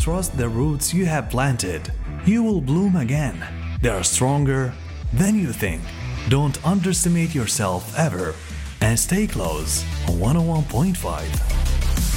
trust the roots you have planted. You will bloom again. They are stronger than you think. Don't underestimate yourself ever. And stay close on 101.5.